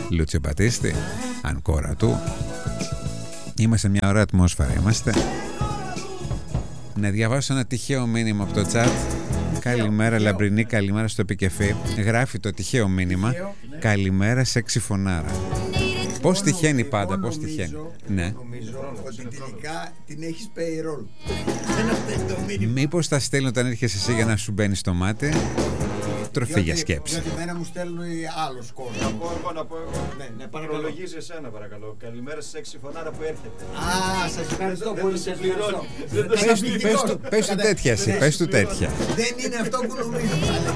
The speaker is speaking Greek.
Λούτσιο Μπατίστη, αν κόρα του. Είμαστε μια ωραία ατμόσφαιρα, είμαστε. Να διαβάσω ένα τυχαίο μήνυμα από το chat. Καλημέρα Λαμπρινή, καλημέρα στο επικεφή. Γράφει το τυχαίο μήνυμα. Καλημέρα σεξι φωνάρα. Πώς τυχαίνει πάντα, πώς τυχαίνει. Ναι. Νομίζω ότι τελικά την έχεις payroll. Μήπως τα στέλνει όταν έρχεσαι εσύ για να σου μπαίνει στο μάτι. Τροφή για σκέψη. Γιατί μένα μου στέλνουν άλλος κόσμος. Να πω εγώ. Ναι, παρακαλώ. Προλογίζει εσένα παρακαλώ. Καλημέρα σε σεξι φωνάρα που έρχεται. Α, σας ευχαριστώ πολύ. σε πληρώνει. Πες του τέτοια εσύ, πες του τέτοια. Δεν είναι αυτό που νομίζω.